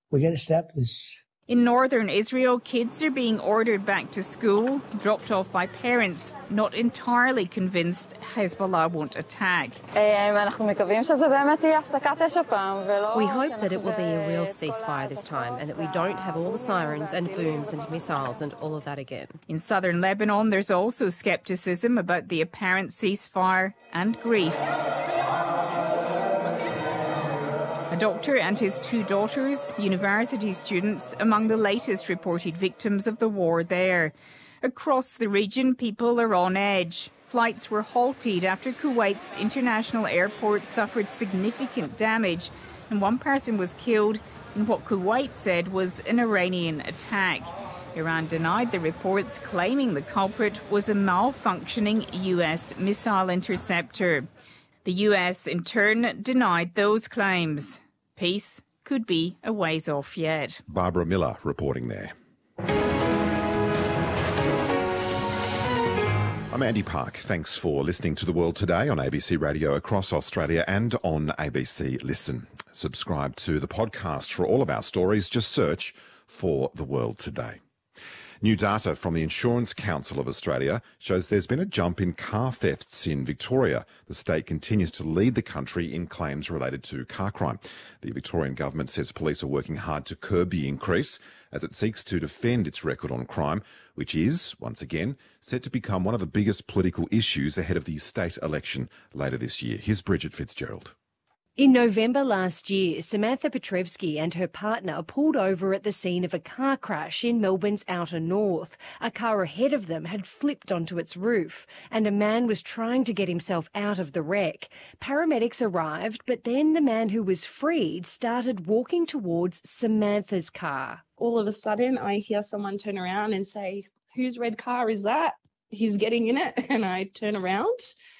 We got to stop this. In northern Israel, kids are being ordered back to school, dropped off by parents, not entirely convinced Hezbollah won't attack. We hope that it will be a real ceasefire this time and that we don't have all the sirens and booms and missiles and all of that again. In southern Lebanon, there's also scepticism about the apparent ceasefire and grief. A doctor and his 2 daughters, university students, among the latest reported victims of the war there. Across the region, people are on edge. Flights were halted after Kuwait's international airport suffered significant damage, and one person was killed in what Kuwait said was an Iranian attack. Iran denied the reports, claiming the culprit was a malfunctioning US missile interceptor. The US, in turn, denied those claims. Peace could be a ways off yet. Barbara Miller reporting there. I'm Andy Park. Thanks for listening to The World Today on ABC Radio across Australia and on ABC Listen. Subscribe to the podcast for all of our stories. Just search for The World Today. New data from the Insurance Council of Australia shows there's been a jump in car thefts in Victoria. The state continues to lead the country in claims related to car crime. The Victorian government says police are working hard to curb the increase as it seeks to defend its record on crime, which is, once again, set to become one of the biggest political issues ahead of the state election later this year. Here's Bridget Fitzgerald. In November last year, Samantha Petrevski and her partner pulled over at the scene of a car crash in Melbourne's outer north. A car ahead of them had flipped onto its roof, and a man was trying to get himself out of the wreck. Paramedics arrived, but then the man who was freed started walking towards Samantha's car. All of a sudden, I hear someone turn around and say, "Whose red car is that? He's getting in it." And I turn around,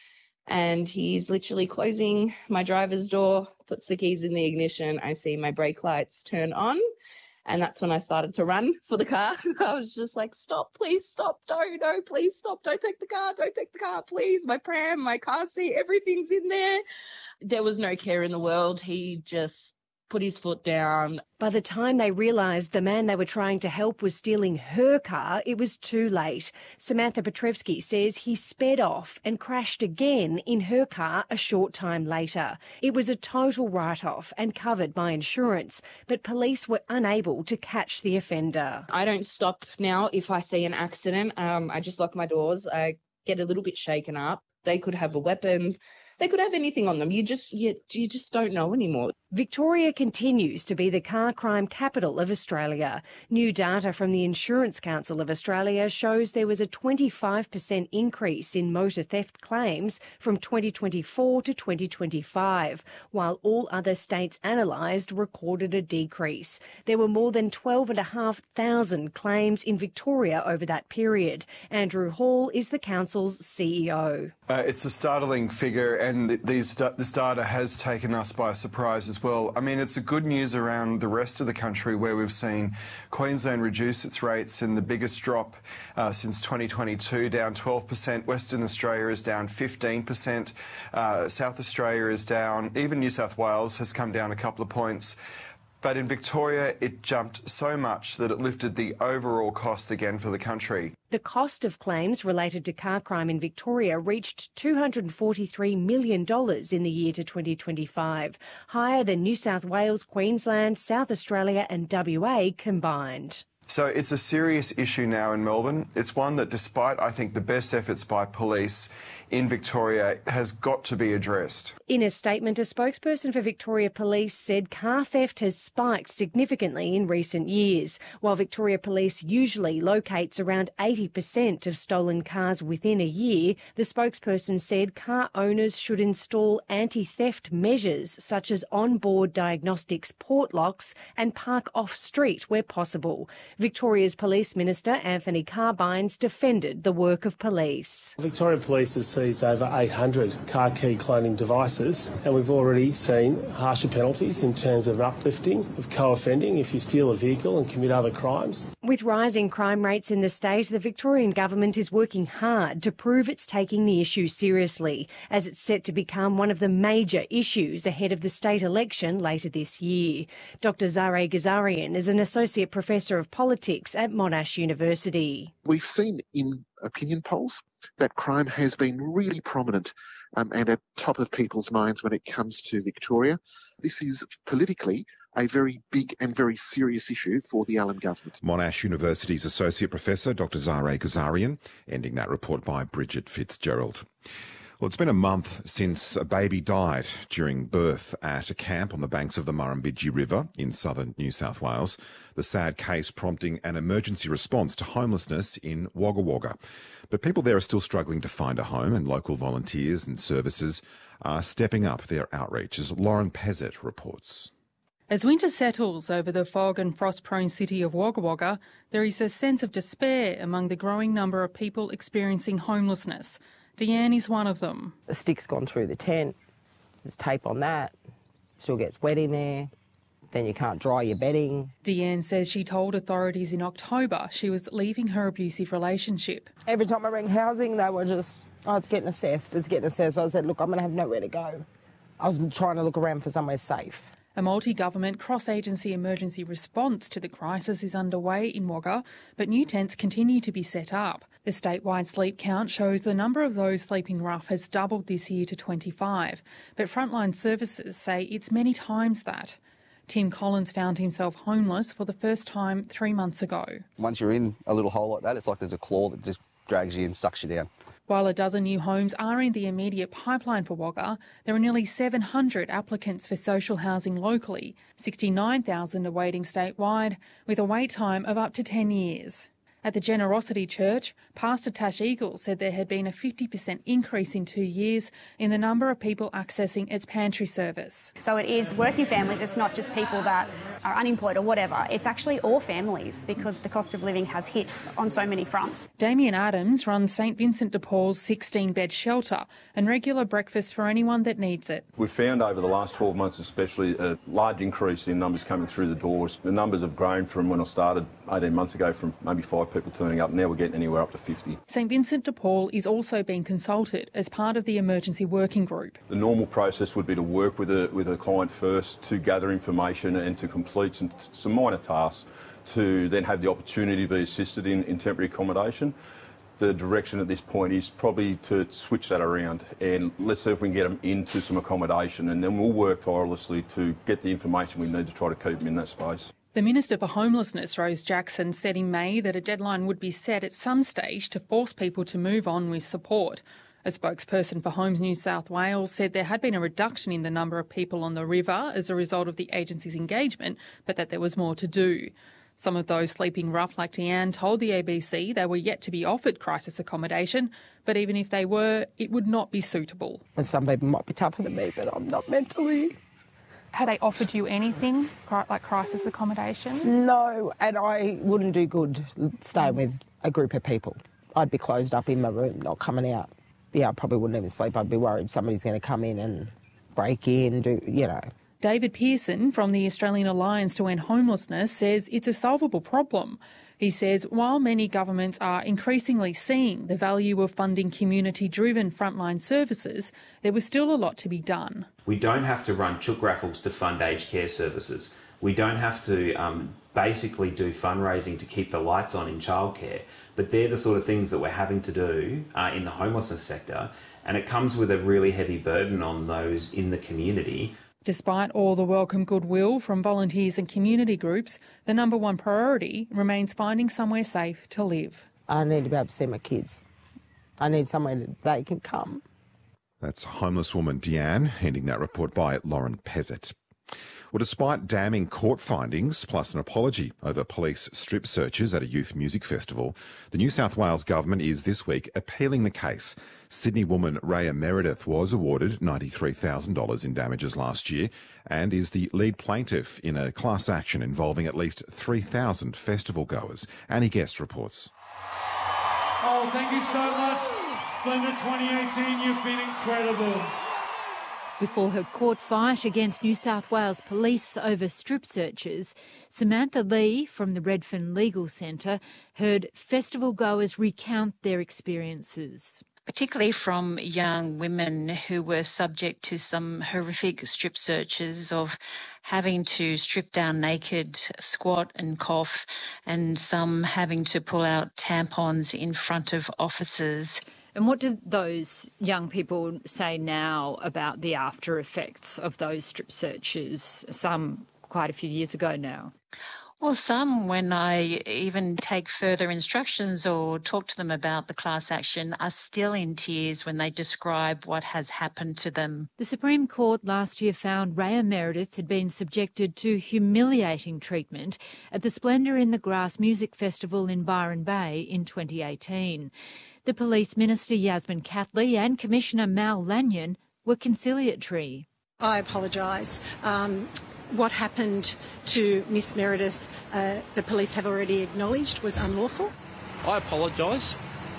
and he's literally closing my driver's door, puts the keys in the ignition. I see my brake lights turn on, and that's when I started to run for the car. I was just like, "Stop, please stop. No, please stop. Don't take the car, please. My pram, my car seat, everything's in there." There was no care in the world. He just put his foot down. By the time they realised the man they were trying to help was stealing her car, it was too late. Samantha Petrevski says he sped off and crashed again in her car a short time later. It was a total write-off and covered by insurance, but police were unable to catch the offender. I don't stop now if I see an accident. I just lock my doors. I get a little bit shaken up. They could have a weapon. They could have anything on them. You just don't know anymore. Victoria continues to be the car crime capital of Australia. New data from the Insurance Council of Australia shows there was a 25% increase in motor theft claims from 2024 to 2025, while all other states analysed recorded a decrease. There were more than 12,500 claims in Victoria over that period. Andrew Hall is the council's CEO. It's a startling figure, and this data has taken us by surprise as well. I mean, it's a good news around the rest of the country where we've seen Queensland reduce its rates and the biggest drop since 2022, down 12%. Western Australia is down 15%. South Australia is down. Even New South Wales has come down a couple of points. But in Victoria, it jumped so much that it lifted the overall cost again for the country. The cost of claims related to car crime in Victoria reached $243 million in the year to 2025, higher than New South Wales, Queensland, South Australia and WA combined. So it's a serious issue now in Melbourne. It's one that, despite, I think, the best efforts by police in Victoria, has got to be addressed. In a statement, a spokesperson for Victoria Police said car theft has spiked significantly in recent years. While Victoria Police usually locates around 80% of stolen cars within a year, the spokesperson said car owners should install anti-theft measures such as on-board diagnostics port locks and park off-street where possible. Victoria's Police Minister Anthony Carbines defended the work of police. Victoria Police has seized over 800 car key cloning devices, and we've already seen harsher penalties in terms of uplifting of co-offending if you steal a vehicle and commit other crimes. With rising crime rates in the state, the Victorian government is working hard to prove it's taking the issue seriously, as it's set to become one of the major issues ahead of the state election later this year. Dr Zare Ghazarian is an Associate Professor of Politics at Monash University. We've seen in opinion polls that crime has been really prominent and at top of people's minds when it comes to Victoria. This is politically a very big and very serious issue for the Allen government. Monash University's Associate Professor Dr Zare Ghazarian, ending that report by Bridget Fitzgerald. Well, it's been a month since a baby died during birth at a camp on the banks of the Murrumbidgee River in southern New South Wales. The sad case prompting an emergency response to homelessness in Wagga Wagga. But people there are still struggling to find a home, and local volunteers and services are stepping up their outreach, as Lauren Pezzett reports. As winter settles over the fog and frost-prone city of Wagga Wagga, there is a sense of despair among the growing number of people experiencing homelessness. Deanne is one of them. A stick's gone through the tent, there's tape on that, still gets wet in there, then you can't dry your bedding. Deanne says she told authorities in October she was leaving her abusive relationship. Every time I rang housing, they were just, it's getting assessed, it's getting assessed. I said, look, I'm going to have nowhere to go. I was trying to look around for somewhere safe. A multi-government cross-agency emergency response to the crisis is underway in Wagga, but new tents continue to be set up. The statewide sleep count shows the number of those sleeping rough has doubled this year to 25, but frontline services say it's many times that. Tim Collins found himself homeless for the first time 3 months ago. Once you're in a little hole like that, it's like there's a claw that just drags you in, sucks you down. While a dozen new homes are in the immediate pipeline for Wagga, there are nearly 700 applicants for social housing locally, 69,000 awaiting statewide, with a wait time of up to 10 years. At the Generosity Church, Pastor Tash Eagle said there had been a 50% increase in 2 years in the number of people accessing its pantry service. So it is working families, it's not just people that are unemployed or whatever, it's actually all families because the cost of living has hit on so many fronts. Damien Adams runs St Vincent de Paul's 16-bed shelter and regular breakfast for anyone that needs it. We've found over the last 12 months especially a large increase in numbers coming through the doors. The numbers have grown from when I started 18 months ago from maybe 5 people turning up. Now we're getting anywhere up to 50. St Vincent de Paul is also being consulted as part of the emergency working group. The normal process would be to work with a client first to gather information and to complete some minor tasks to then have the opportunity to be assisted in temporary accommodation. The direction at this point is probably to switch that around and let's see if we can get them into some accommodation, and then we'll work tirelessly to get the information we need to try to keep them in that space. The Minister for Homelessness, Rose Jackson, said in May that a deadline would be set at some stage to force people to move on with support. A spokesperson for Homes New South Wales said there had been a reduction in the number of people on the river as a result of the agency's engagement, but that there was more to do. Some of those sleeping rough like Deanne told the ABC they were yet to be offered crisis accommodation, but even if they were, it would not be suitable. And some people might be tougher than me, but I'm not mentally. Had they offered you anything like crisis accommodation? No, and I wouldn't do good staying with a group of people. I'd be closed up in my room, not coming out. Yeah, I probably wouldn't even sleep. I'd be worried somebody's going to come in and break in, David Pearson from the Australian Alliance to End Homelessness says it's a solvable problem. He says while many governments are increasingly seeing the value of funding community-driven frontline services, there was still a lot to be done. We don't have to run chook raffles to fund aged care services. We don't have to basically do fundraising to keep the lights on in childcare, but they're the sort of things that we're having to do in the homelessness sector, and it comes with a really heavy burden on those in the community. Despite all the welcome goodwill from volunteers and community groups, the number one priority remains finding somewhere safe to live. I need to be able to see my kids. I need somewhere that they can come. That's homeless woman Deanne, ending that report by Lauren Pezzett. Well, despite damning court findings, plus an apology over police strip searches at a youth music festival, the New South Wales government is this week appealing the case. Sydney woman Raya Meredith was awarded $93,000 in damages last year and is the lead plaintiff in a class action involving at least 3,000 festival goers. Annie Guest reports. Oh, thank you so much. Splendour 2018, you've been incredible. Before her court fight against New South Wales police over strip searches, Samantha Lee from the Redfern Legal Centre heard festival goers recount their experiences. Particularly from young women who were subject to some horrific strip searches of having to strip down naked, squat and cough, and some having to pull out tampons in front of officers. And what do those young people say now about the after effects of those strip searches, some quite a few years ago now? Well, some, when I even take further instructions or talk to them about the class action, are still in tears when they describe what has happened to them. The Supreme Court last year found Raya Meredith had been subjected to humiliating treatment at the Splendour in the Grass Music Festival in Byron Bay in 2018. The Police Minister Yasmin Catley and Commissioner Mal Lanyon were conciliatory. I apologise. What happened to Miss Meredith, the police have already acknowledged was unlawful. I apologise.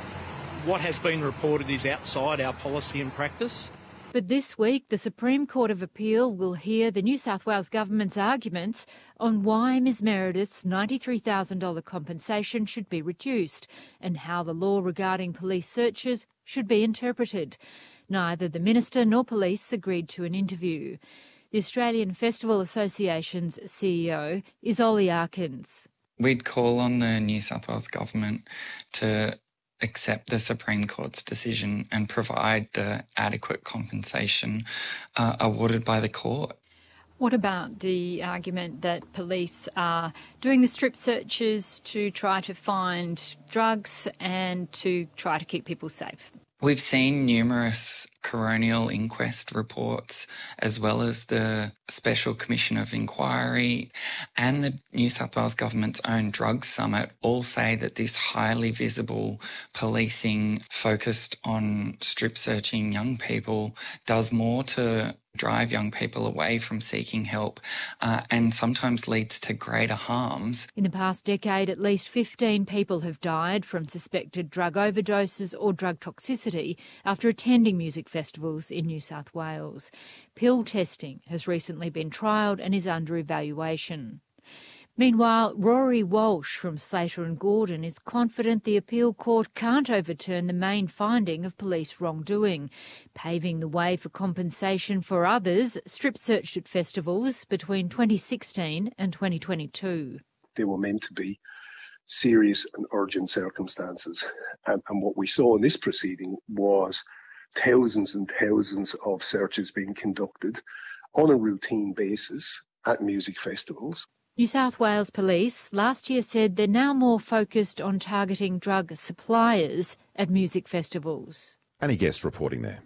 What has been reported is outside our policy and practice. But this week, the Supreme Court of Appeal will hear the New South Wales Government's arguments on why Ms Meredith's $93,000 compensation should be reduced and how the law regarding police searches should be interpreted. Neither the Minister nor police agreed to an interview. The Australian Festival Association's CEO is Ollie Arkins. We'd call on the New South Wales Government to accept the Supreme Court's decision and provide the adequate compensation awarded by the court. What about the argument that police are doing the strip searches to try to find drugs and to try to keep people safe? We've seen numerous coronial inquest reports, as well as the Special Commission of Inquiry and the New South Wales Government's own Drugs Summit all say that this highly visible policing focused on strip searching young people does more to drive young people away from seeking help and sometimes leads to greater harms. In the past decade, at least 15 people have died from suspected drug overdoses or drug toxicity after attending music festivals in New South Wales. Pill testing has recently been trialled and is under evaluation. Meanwhile, Rory Walsh from Slater and Gordon is confident the appeal court can't overturn the main finding of police wrongdoing, paving the way for compensation for others strip-searched at festivals between 2016 and 2022. They were meant to be serious and urgent circumstances. And what we saw in this proceeding was thousands and thousands of searches being conducted on a routine basis at music festivals. New South Wales Police last year said they're now more focused on targeting drug suppliers at music festivals. Any guest reporting there?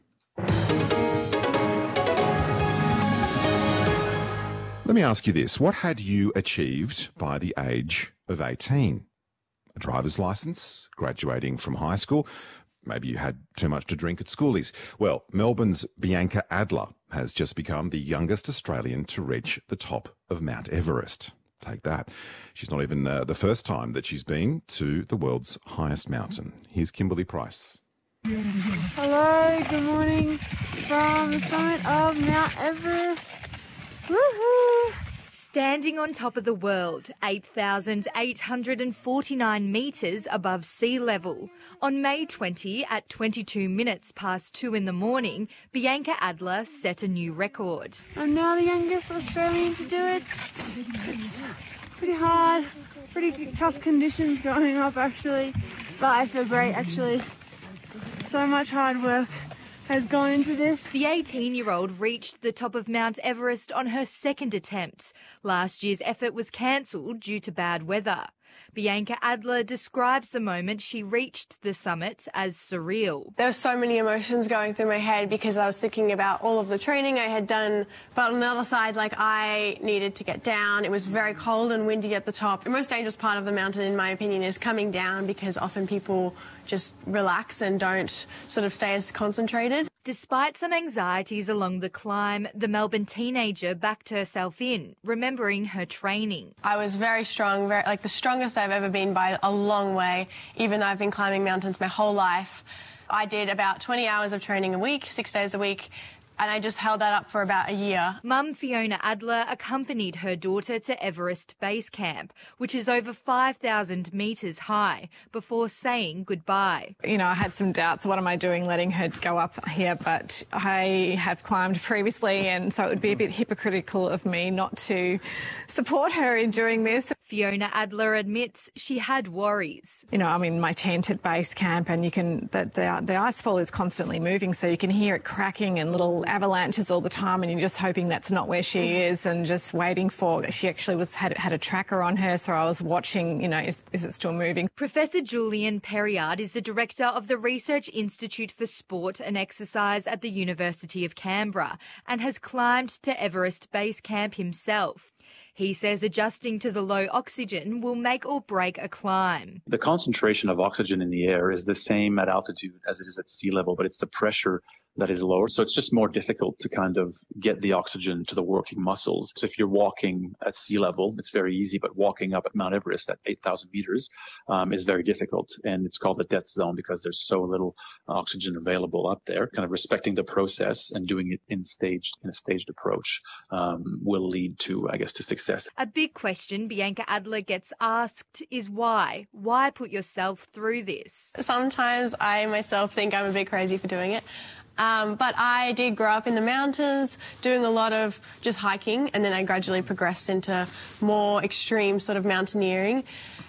Let me ask you this. What had you achieved by the age of 18? A driver's licence, graduating from high school. Maybe you had too much to drink at schoolies. Well, Melbourne's Bianca Adler has just become the youngest Australian to reach the top of Mount Everest. Take that. She's not even the first time that she's been to the world's highest mountain. Here's Kimberly Price. Hello, good morning from the summit of Mount Everest. Woohoo! Standing on top of the world, 8,849 metres above sea level. On May 20, at 22 minutes past 2 in the morning, Bianca Adler set a new record. I'm now the youngest Australian to do it. It's pretty hard, pretty tough conditions going up actually, but I feel great actually. So much hard work has gone into this. The 18-year-old reached the top of Mount Everest on her second attempt. Last year's effort was cancelled due to bad weather. Bianca Adler describes the moment she reached the summit as surreal. There were so many emotions going through my head because I was thinking about all of the training I had done, but on the other side, I needed to get down. It was very cold and windy at the top. The most dangerous part of the mountain, in my opinion, is coming down because often people just relax and don't sort of stay as concentrated. Despite some anxieties along the climb, the Melbourne teenager backed herself in, remembering her training. I was very strong, the strongest I've ever been by a long way, even though I've been climbing mountains my whole life. I did about 20 hours of training a week, 6 days a week, and I just held that up for about a year. Mum Fiona Adler accompanied her daughter to Everest Base Camp, which is over 5,000 metres high, before saying goodbye. You know, I had some doubts, what am I doing letting her go up here, but I have climbed previously, and so it would be a bit hypocritical of me not to support her in doing this. Fiona Adler admits she had worries. You know, I'm in my tent at base camp, and the icefall is constantly moving, so you can hear it cracking and little avalanches all the time, and you're just hoping that's not where she is, and just waiting for. She actually had a tracker on her, so I was watching. You know, is it still moving? Professor Julian Perriard is the director of the Research Institute for Sport and Exercise at the University of Canberra, and has climbed to Everest Base Camp himself. He says adjusting to the low oxygen will make or break a climb. The concentration of oxygen in the air is the same at altitude as it is at sea level, but it's the pressure that is lower. So it's just more difficult to kind of get the oxygen to the working muscles. So if you're walking at sea level, it's very easy, but walking up at Mount Everest at 8,000 meters is very difficult. And it's called the death zone because there's so little oxygen available up there. Kind of respecting the process and doing it in a staged approach will lead to, I guess, to success. A big question Bianca Adler gets asked is why? Why put yourself through this? Sometimes I myself think I'm a bit crazy for doing it. But I did grow up in the mountains doing a lot of just hiking, and then I gradually progressed into more extreme sort of mountaineering.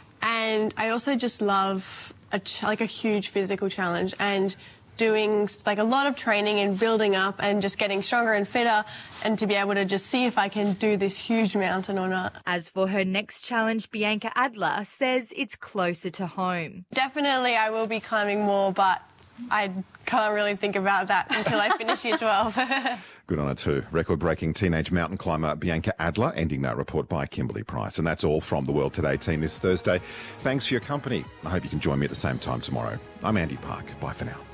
And I also just love a huge physical challenge and doing like a lot of training and building up and just getting stronger and fitter, and to be able to just see if I can do this huge mountain or not. As for her next challenge, Bianca Adler says it's closer to home. Definitely I will be climbing more, but I can't really think about that until I finish year 12. Good on her too. Record-breaking teenage mountain climber Bianca Adler, ending that report by Kimberly Price. And that's all from the World Today team this Thursday. Thanks for your company. I hope you can join me at the same time tomorrow. I'm Andy Park. Bye for now.